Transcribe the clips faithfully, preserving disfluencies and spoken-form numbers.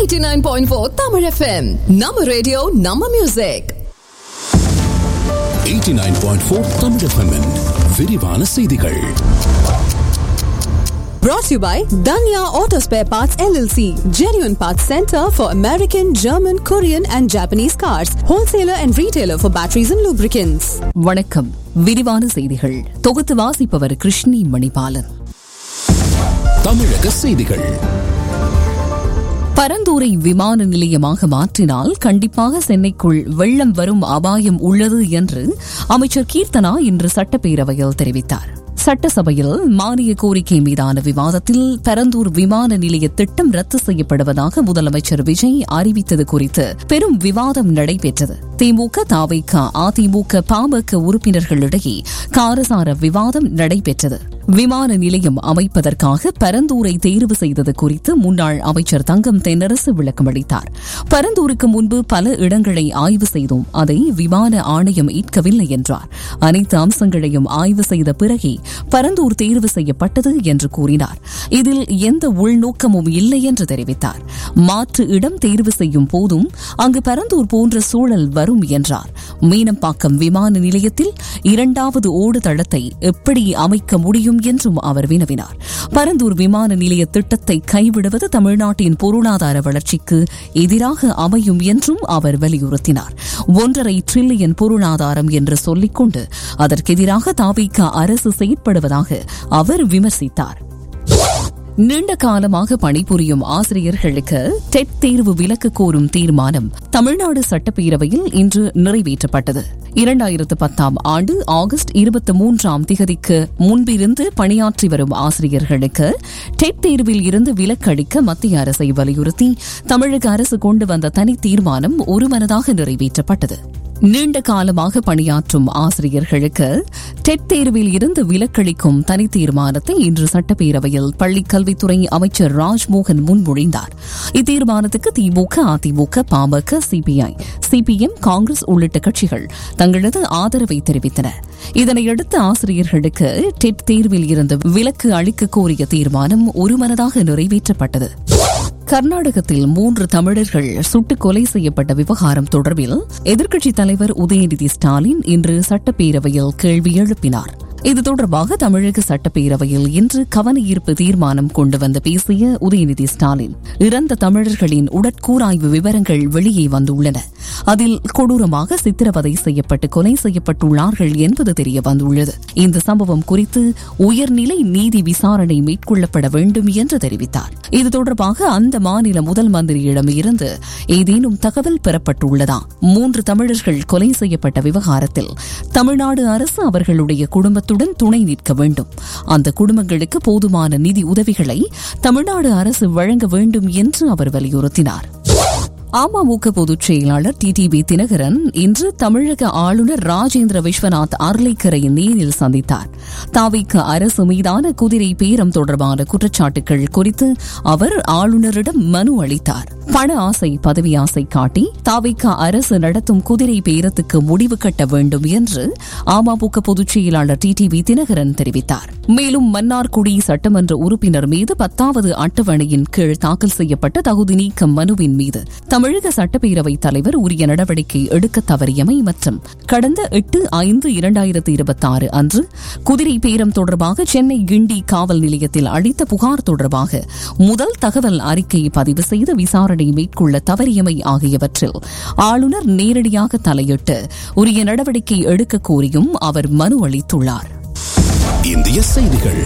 eighty-nine point four Tamil F M. Nama radio, Nama music. eighty-nine point four Tamil F M -இன் விரிவான செய்திகள். Brought to you by Danya Auto Spare Parts L L C, genuine parts center for American, German, Korean and Japanese cars, wholesaler and retailer for batteries and lubricants. வணக்கம். விரிவான செய்திகள் தொகுத்து வாசிப்பவர் கிருஷ்ணி மணிபாலன். தமிழக செய்திகள். பரந்தூரை விமான நிலையமாக மாற்றினால் கண்டிப்பாக சென்னைக்குள் வெள்ளம் வரும் அபாயம் உள்ளது என்று அமைச்சர் கீர்த்தனா இன்று சட்டப்பேரவையில் தெரிவித்தார். சட்டசபையில் மானிய கோரிக்கை மீதான விவாதத்தில் பரந்தூர் விமான நிலைய திட்டம் ரத்து செய்யப்படுவதாக முதலமைச்சர் விஜய் அறிவித்தது குறித்து பெரும் விவாதம் நடைபெற்றது. திமுக, தவிக, அதிமுக, பாமக உறுப்பினர்களிடையே காரசார விவாதம் நடைபெற்றது. விமான நிலையம் அமைப்பதற்காக பரந்தூரை தேர்வு செய்தது குறித்து முன்னாள் அமைச்சர் தங்கம் தென்னரசு விளக்கமளித்தார். பரந்தூருக்கு முன்பு பல இடங்களை ஆய்வு செய்தோம், அதை விமான ஆணையம் ஈர்க்கவில்லை என்றார். அனைத்து அம்சங்களையும் ஆய்வு செய்த பிறகே பரந்தூர் தேர்வு செய்யப்பட்டது என்று கூறினார். இதில் எந்த உள்நோக்கமும் இல்லை என்று தெரிவித்தார். மாற்று இடம் தேர்வு செய்யும் போதும் அங்கு பரந்தூர் போன்ற சூழல் வரும் என்றார். மீனம்பாக்கம் விமான நிலையத்தில் இரண்டாவது ஓடு தளத்தை எப்படி அமைக்க முடியும் என்றும் அவர் வினவினார். பரந்தூர் விமான நிலைய திட்டத்தை கைவிடுவது தமிழ்நாட்டின் பொருளாதார வளர்ச்சிக்கு எதிராக அமையும் என்றும் அவர் வலியுறுத்தினார். ஒன்றரை டிரில்லியன் பொருளாதாரம் என்று சொல்லிக்கொண்டு அதற்கெதிராக தவிக அரசு செயற்படுவதாக அவர் விமர்சித்தார். நீண்ட காலமாக பணிபுரியும் ஆசிரியர்களுக்கு டெட் தேர்வு விலக்கு கோரும் தீர்மானம் தமிழ்நாடு சட்டப்பேரவையில் இன்று நிறைவேற்றப்பட்டது. இரண்டாயிரத்து பத்தாம் ஆண்டு ஆகஸ்ட் இருபத்தி மூன்றாம் திகதிக்கு முன்பிருந்து பணியாற்றி வரும் ஆசிரியர்களுக்கு டெட் தேர்வில் இருந்து விலக்களிக்க மத்திய அரசை வலியுறுத்தி தமிழக அரசு கொண்டு வந்த தனி தீர்மானம் ஒருமனதாக நிறைவேற்றப்பட்டது. நீண்ட காலமாக பணியாற்றும் ஆசிரியர்களுக்கு டெட் தேர்வில் இருந்து விலக்களிக்கும் தனி தீர்மானத்தை இன்று சட்டப்பேரவையில் பள்ளிக்கல்வித்துறை அமைச்சர் ராஜ்மோகன் முன்மொழிந்தார். இத்தீர்மானத்துக்கு திமுக, அதிமுக, பாமக, சிபிஐ, சிபிஎம், காங்கிரஸ் உள்ளிட்ட கட்சிகள் தங்களது ஆதரவை தெரிவித்தன. இதனையடுத்து ஆசிரியர்களுக்கு டெட் தேர்வில் இருந்து விலக்கு அளிக்க கோரிய தீர்மானம் ஒருமனதாக நிறைவேற்றப்பட்டது. கர்நாடகத்தில் மூன்று தமிழர்கள் சுட்டுக் கொலை செய்யப்பட்ட விவகாரம் தொடர்பில் எதிர்க்கட்சித் தலைவர் உதயநிதி ஸ்டாலின் இன்று சட்டப்பேரவையில் கேள்வி எழுப்பினார். இது தொடர்பாக தமிழக சட்டப்பேரவையில் இன்று கவன ஈர்ப்பு தீர்மானம் கொண்டு வந்து பேசிய உதயநிதி ஸ்டாலின், இறந்த தமிழர்களின் உடற்கூராய்வு விவரங்கள் வெளியே வந்துள்ளன. அதில் கொடூரமாக சித்திரவதை செய்யப்பட்டு கொலை செய்யப்பட்டுள்ளார்கள் என்பது தெரிய வந்துள்ளது. இந்த சம்பவம் குறித்து உயர்நிலை நீதி விசாரணை மேற்கொள்ளப்பட வேண்டும் என்று தெரிவித்தார். இது தொடர்பாக அந்த மாநில முதல் மந்திரியிடம் இருந்து ஏதேனும் தகவல் பெறப்பட்டுள்ளதா? மூன்று தமிழர்கள் கொலை செய்யப்பட்ட விவகாரத்தில் தமிழ்நாடு அரசு அவர்களுடைய குடும்பத்துடன் துணை நிற்க வேண்டும். அந்த குடும்பங்களுக்கு போதுமான நிதி உதவிகளை தமிழ்நாடு அரசு வழங்க வேண்டும் என்று அவர் வலியுறுத்தினார். அமமுக பொதுச் செயலாளர் டிடிவி தினகரன் இன்று தமிழக ஆளுநர் ராஜேந்திர விஸ்வநாத் அர்லேக்கரை நேரில் சந்தித்தார். தவிக அரசு மீதான குதிரை பேரம் தொடர்பான குற்றச்சாட்டுகள் குறித்து அவர் ஆளுநரிடம் மனு அளித்தார். பண ஆசை, பதவி ஆசை காட்டி தவிக அரசு நடத்தும் குதிரை பேரத்துக்கு முடிவு கட்ட வேண்டும் என்று அமமுக பொதுச் செயலாளர் டிடிவி தினகரன் தெரிவித்தார். மேலும் மன்னார்குடி சட்டமன்ற உறுப்பினர் மீது பத்தாவது அட்டவணையின் கீழ் தாக்கல் செய்யப்பட்ட தகுதி நீக்கம் மனுவின் மீது தமிழக சட்டப்பேரவைத் தலைவர் உரிய நடவடிக்கை எடுக்க தவறியமை மற்றும் கடந்த எட்டு ஐந்து இரண்டாயிரத்து இருபத்தி ஆறு அன்று குதிரை பேரம் தொடர்பாக சென்னை கிண்டி காவல் நிலையத்தில் அளித்த புகார் தொடர்பாக முதல் தகவல் அறிக்கை பதிவு செய்து விசாரணை மேற்கொள்ள தவறியமை ஆகியவற்றில் ஆளுநர் நேரடியாக தலையிட்டு உரிய நடவடிக்கை எடுக்க கோரியும் அவர் மனு அளித்துள்ளார். இந்திய செய்திகள்.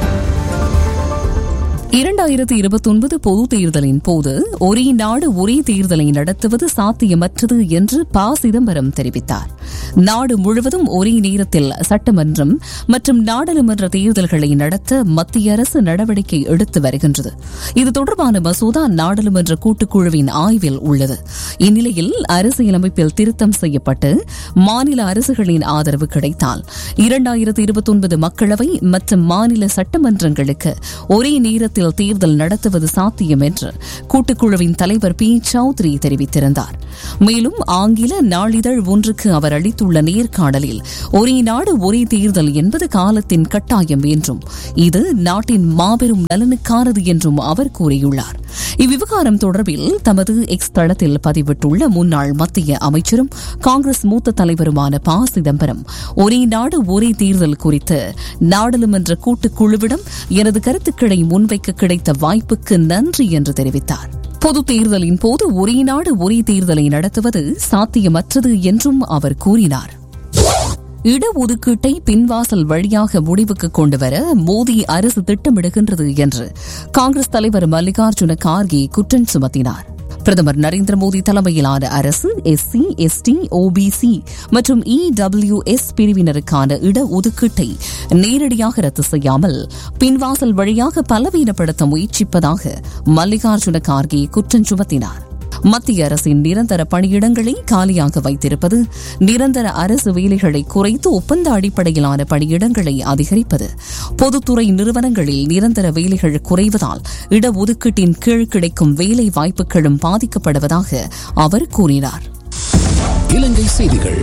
இரண்டாயிரத்து இருபத்தி ஒன்பது பொதுத் தேர்தலின் போது ஒரே நாடு ஒரே தேர்தலை நடத்துவது சாத்தியமற்றது என்று ப சிதம்பரம் தெரிவித்தார். நாடு முழுவதும் ஒரே நேரத்தில் சட்டமன்றம் மற்றும் நாடாளுமன்ற தேர்தல்களை நடத்த மத்திய அரசு நடவடிக்கை எடுத்து வருகின்றது. இது தொடர்பான மசோதா நாடாளுமன்ற கூட்டுக்குழுவின் ஆய்வில் உள்ளது. இந்நிலையில் அரசியலமைப்பில் திருத்தம் செய்யப்பட்டு மாநில அரசுகளின் ஆதரவு கிடைத்தால் இரண்டாயிரத்து இருபத்தி ஒன்பது மக்களவை மற்றும் மாநில சட்டமன்றங்களுக்கு ஒரே நேரத்தில் தேர்தல் நடத்துவது சாத்தியம் என்று கூட்டுக்குழுவின் தலைவர் பி சௌத்ரி தெரிவித்திருந்தார். மேலும் ஆங்கில நாளிதழ் ஒன்றுக்கு அவர் அளித்துள்ள நேர்காணலில் ஒரே நாடு ஒரே தேர்தல் என்பது காலத்தின் கட்டாயம் என்றும் இது நாட்டின் மாபெரும் நலனுக்கானது என்றும் அவர் கூறியுள்ளார். இவ்விவகாரம் தொடர்பில் தமது எக்ஸ் தளத்தில் பதிவிட்டுள்ள முன்னாள் மத்திய அமைச்சரும் காங்கிரஸ் மூத்த தலைவருமான ப சிதம்பரம் ஒரே நாடு ஒரே தேர்தல் குறித்து நாடாளுமன்ற கூட்டுக்குழுவிடம் எனது கருத்துக்களை முன்வைக்க கிடைத்த வாய்ப்புக்கு நன்றி என்று தெரிவித்தார். பொது தேர்தலின் போது ஒரே நாடு ஒரே தேர்தலை நடத்துவது சாத்தியமற்றது என்றும் அவர் கூறினார். இடஒதுக்கீட்டை பின்வாசல் வழியாக முடிவுக்கு கொண்டுவர மோடி அரசு திட்டமிடுகின்றது என்று காங்கிரஸ் தலைவர் மல்லிகார்ஜுன கார்கே குற்றம் சுமத்தினார். பிரதமர் நரேந்திர மோடி தலைமையிலான அரசு எஸ்சி, எஸ்டி, ஓபிசி மற்றும் இடபிள்யூஎஸ் பிரிவினருக்கான இடஒதுக்கீட்டை நேரடியாக ரத்து செய்யாமல் பின்வாசல் வழியாக பலவீனப்படுத்த முயற்சிப்பதாக மல்லிகார்ஜுன கார்கே குற்றம் சுமத்தினார். மத்திய அரசின் நிரந்தர பணியிடங்களை காலியாக வைத்திருப்பது, நிரந்தர அரசு வேலைகளை குறைத்து ஒப்பந்த அடிப்படையிலான பணியிடங்களை அதிகரிப்பது, பொதுத்துறை நிறுவனங்களில் நிரந்தர வேலைகள் குறைவதால் இடஒதுக்கீட்டின் கீழ் கிடைக்கும் வேலை வாய்ப்புகளும் பாதிக்கப்படுவதாக அவர் கூறினார். இலங்கை செய்திகள்.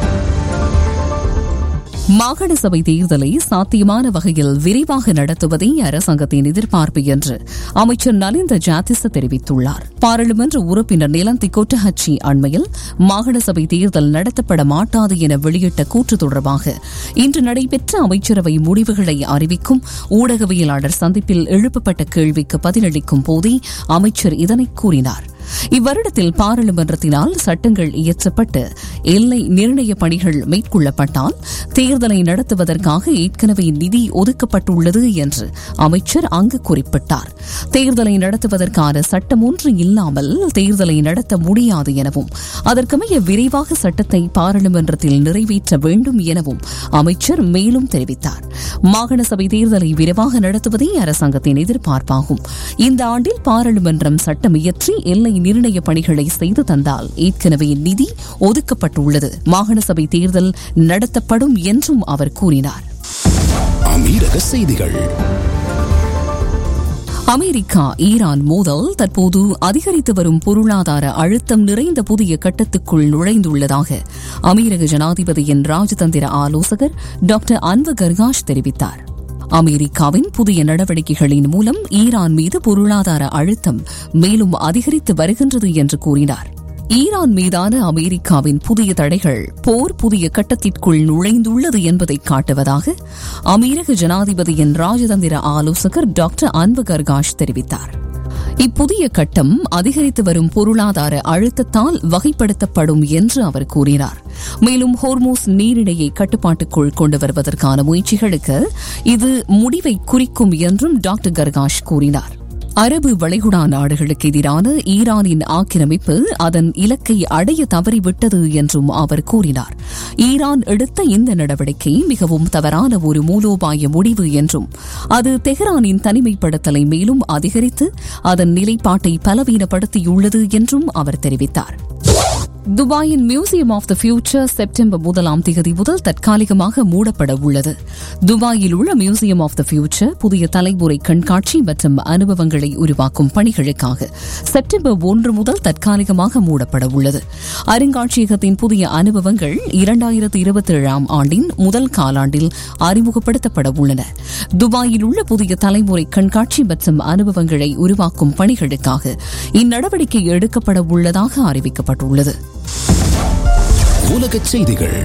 மாகாண சபை தேர்தலை சாத்தியமான வகையில் விரைவாக நடத்துவதே அரசாங்கத்தின் எதிர்பார்ப்பு என்று அமைச்சர் நலிந்த ஜாதிச தெரிவித்துள்ளார். பாராளுமன்ற உறுப்பினர் நிலந்தி கொட்டஹச்சி அண்மையில் மாகாண சபை தேர்தல் நடத்தப்பட மாட்டாது என வெளியிட்ட கூற்று தொடர்பாக இன்று நடைபெற்ற அமைச்சரவை முடிவுகளை அறிவிக்கும் ஊடகவியலாளர் சந்திப்பில் எழுப்பப்பட்ட கேள்விக்கு பதிலளிக்கும் போதே அமைச்சர் இதனை கூறினார். இவ்வருடத்தில் பாராளுமன்றத்தினால் சட்டங்கள் இயற்றப்பட்டு எல்லை நிர்ணய பணிகள் மேற்கொள்ளப்பட்டால் தேர்தலை நடத்துவதற்காக ஏற்கனவே நிதி ஒதுக்கப்பட்டுள்ளது என்று அமைச்சர் அங்கு குறிப்பிட்டார். தேர்தலை நடத்துவதற்கான சட்டம் ஒன்று இல்லாமல் தேர்தலை நடத்த முடியாது எனவும் அதற்கமைய விரைவாக சட்டத்தை பாராளுமன்றத்தில் நிறைவேற்ற வேண்டும் எனவும் அமைச்சர் மேலும் தெரிவித்தார். மாகாண சபை தேர்தலை விரைவாக நடத்துவதே அரசாங்கத்தின் எதிர்பார்ப்பாகும். இந்த ஆண்டில் பாராளுமன்றம் சட்டம் இயற்றி எல்லை நிர்ணய பணிகளை செய்து தந்தால் ஏற்கனவே நிதி ஒதுக்கப்பட்டுள்ளது. மாகாண சபை தேர்தல் நடத்தப்படும் என்றும் அவர் கூறினார். அமீரக செய்திகள். அமெரிக்கா ஈரான் மோதல் தற்போது அதிகரித்து வரும் பொருளாதார அழுத்தம் நிறைந்த புதிய கட்டத்துக்குள் நுழைந்துள்ளதாக அமெரிக்க ஜனாதிபதியின் ராஜதந்திர ஆலோசகர் டாக்டர் அன்வர் கர்காஷ் தெரிவித்தார். அமெரிக்காவின் புதிய நடவடிக்கைகளின் மூலம் ஈரான் மீது பொருளாதார அழுத்தம் மேலும் அதிகரித்து வருகின்றது என்று கூறினார். ஈரான் மீதான அமெரிக்காவின் புதிய தடைகள் போர் புதிய கட்டத்திற்குள் நுழைந்துள்ளது என்பதை காட்டுவதாக அமெரிக்க ஜனாதிபதியின் ராஜதந்திர ஆலோசகர் டாக்டர் அன்வர் கர்காஷ் தெரிவித்தார். இப்புதிய கட்டம் அதிகரித்து வரும் பொருளாதார அழுத்தத்தால் வகைப்படுத்தப்படும் என்று அவர் கூறினார். மேலும் ஹோர்மூஸ் நீரிணையை கட்டுப்பாட்டுக்குள் கொண்டு வருவதற்கான முயற்சிகளுக்கு இது முடிவை குறிக்கும் என்றும் டாக்டர் கர்காஷ் கூறினார். அரபு வளைகுடா நாடுகளுக்கு எதிரான ஈரானின் ஆக்கிரமிப்பு அதன் இலக்கை அடைய தவறிவிட்டது என்றும் அவர் கூறினார். ஈரான் எடுத்த இந்த நடவடிக்கை மிகவும் தவறான ஒரு மூலோபாய முடிவு என்றும் அது தெஹ்ரானின் தனிமைப்படுத்தலை மேலும் அதிகரித்து அதன் நிலைப்பாட்டை பலவீனப்படுத்தியுள்ளது என்றும் அவர் தெரிவித்தார். துபாயின் museum of the future September முதலாம் தேதி முதல் தற்காலிகமாக மூடப்பட உள்ளது. துபாயில் உள்ள மியூசியம் ஆஃப் த ஃபியூச்சர் புதிய தலைமுறை கண்காட்சி மற்றும் அனுபவங்களை உருவாக்கும் பணிகளுக்காக செப்டம்பர் ஒன்று முதல் தற்காலிகமாக மூடப்பட உள்ளது. அருங்காட்சியகத்தின் புதிய அனுபவங்கள் இரண்டாயிரத்தி இருபத்தி ஏழாம் ஆண்டின் முதல் காலாண்டில் அறிமுகப்படுத்தப்பட உள்ளன. துபாயில் உள்ள புதிய தலைமுறை கண்காட்சி மற்றும் அனுபவங்களை உருவாக்கும் பணிகளுக்காக இந்நடவடிக்கை எடுக்கப்பட உள்ளதாக அறிவிக்கப்பட்டுள்ளது. உலகச் செய்திகள்.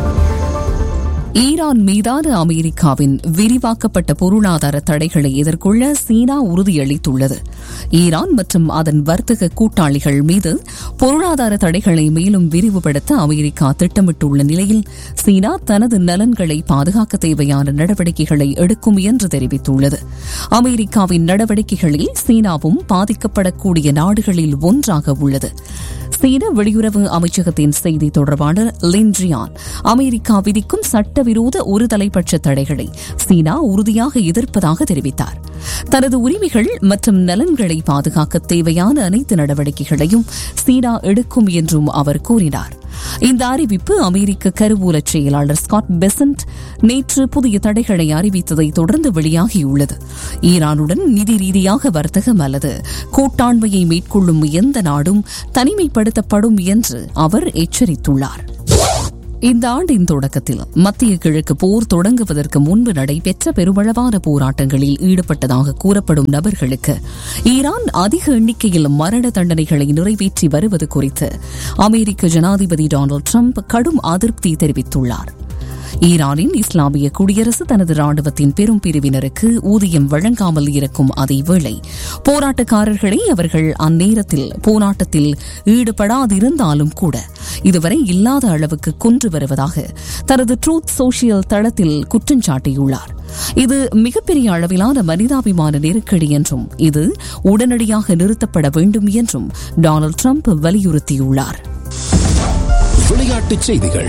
ஈரான் மீதான அமெரிக்காவின் விரிவாக்கப்பட்ட பொருளாதார தடைகளை எதிர்கொள்ள சீனா உறுதியளித்துள்ளது. ஈரான் மற்றும் அதன் வர்த்தக கூட்டாளிகள் மீது பொருளாதார தடைகளை மேலும் விரிவுபடுத்த அமெரிக்கா திட்டமிட்டுள்ள நிலையில் சீனா தனது நலன்களை பாதுகாக்க தேவையான நடவடிக்கைகளை எடுக்கும் என்று தெரிவித்துள்ளது. அமெரிக்காவின் நடவடிக்கைகளில் சீனாவும் பாதிக்கப்படக்கூடிய நாடுகளில் ஒன்றாக உள்ளது. சீன வெளியுறவு அமைச்சகத்தின் செய்தி தொடர்பாளர் லின் ஜியான் அமெரிக்கா விதிக்கும் சட்டவிரோத ஒரு தலைப்பட்ச தடைகளை சீனா உறுதியாக எதிர்ப்பதாக தெரிவித்தார். தனது உரிமைகள் மற்றும் நலன்களை பாதுகாக்க தேவையான அனைத்து நடவடிக்கைகளையும் சீனா எடுக்கும் என்றும் அவர் கூறினார். இந்த அறிவிப்பு அமெரிக்க கருவூல செயலாளர் ஸ்காட் பெசன்ட் நேற்று புதிய தடைகளை அறிவித்ததை தொடர்ந்து வெளியாகியுள்ளது. ஈரானுடன் நிதி ரீதியாக வர்த்தகம் அல்லது கூட்டாண்மையை மேற்கொள்ளும் எந்த நாடும் தனிமைப்படுத்தப்படும் என்று அவர் எச்சரித்துள்ளார். இந்த ஆண்டின் தொடக்கத்தில் மத்திய கிழக்கு போர் தொடங்குவதற்கு முன்பு நடைபெற்ற பெருமளவான போராட்டங்களில் ஈடுபட்டதாக கூறப்படும் நபர்களுக்கு ஈரான் அதிக எண்ணிக்கையில் மரண தண்டனைகளை நிறைவேற்றி வருவது குறித்து அமெரிக்க ஜனாதிபதி டொனால்டு டிரம்ப் கடும் அதிருப்தி தெரிவித்துள்ளார். ஈரானின் இஸ்லாமிய குடியரசு தனது ராணுவத்தின் பெரும் பிரிவினருக்கு ஊதியம் வழங்காமல் இருக்கும் அதேவேளை போராட்டக்காரர்களை அவர்கள் அந்நேரத்தில் போராட்டத்தில் ஈடுபடாதிருந்தாலும் கூட இதுவரை இல்லாத அளவுக்கு கொன்று வருவதாக தனது ட்ரூத் சோஷியல் தளத்தில் குற்றம் சாட்டியுள்ளார். இது மிகப்பெரிய அளவிலான மனிதாபிமான நெருக்கடி என்றும் இது உடனடியாக நிறுத்தப்பட வேண்டும் என்றும் டொனால்டு டிரம்ப் வலியுறுத்தியுள்ளார். விளையாட்டுச் செய்திகள்.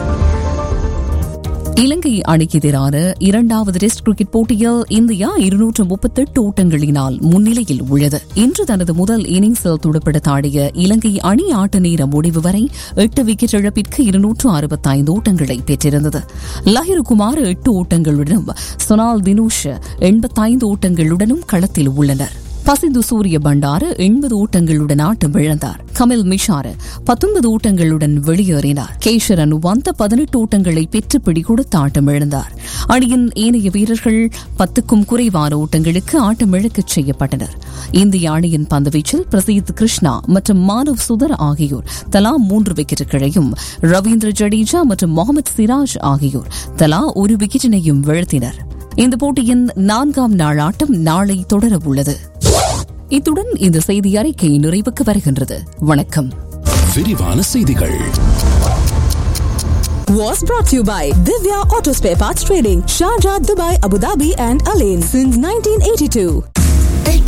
இலங்கை அணிக்கு எதிரான இரண்டாவது டெஸ்ட் கிரிக்கெட் போட்டியில் இந்தியா இருநூற்று முப்பத்தெட்டு ஓட்டங்களினால் முன்னிலையில் உள்ளது. இன்று தனது முதல் இன்னிங்ஸில் துடுப்படுத்தாடிய இலங்கை அணி ஆட்ட நேர முடிவு வரை எட்டு விக்கெட் இழப்பிற்கு இருநூற்று அறுபத்தைந்து ஓட்டங்களை பெற்றிருந்தது. லஹிருகுமார் எட்டு ஓட்டங்களுடனும் சொனால் தினூஷ் எண்பத்தைந்து ஓட்டங்களுடனும் களத்தில் உள்ளனர். பசிந்து சூரிய பண்டார எண்பது ஓட்டங்களுடன் ஆட்டம் இழந்தார். கமில் மிஷார் பத்தொன்பது ஓட்டங்களுடன் வெளியேறினார். கேஷரன் வந்த பதினெட்டு ஓட்டங்களை பெற்று பிடிகொடுத்து ஆட்டம் இழந்தார். அணியின் ஏனைய வீரர்கள் பத்துக்கும் குறைவான ஓட்டங்களுக்கு ஆட்டம் இழக்கச் செய்யப்பட்டனர். இந்திய அணியின் பந்துவீச்சில் பிரசீத் கிருஷ்ணா மற்றும் மானவ் சுதர் ஆகியோர் தலா மூன்று விக்கெட்டுகளையும், ரவீந்திர ஜடேஜா மற்றும் முகமது சிராஜ் ஆகியோர் தலா ஒரு விக்கெட்டினையும் வீழ்த்தினர். இந்த போட்டியின் நான்காம் நாள் ஆட்டம் நாளை தொடர உள்ளது. இத்துடன் இந்த செய்தி அறிக்கை நிறைவுக்கு வருகின்றது. வணக்கம். விரிவான செய்திகள் Was brought to you by Divya Auto Spare Parts Trading, Sharjah, Dubai, Abu Dhabi and Alain since nineteen eighty-two.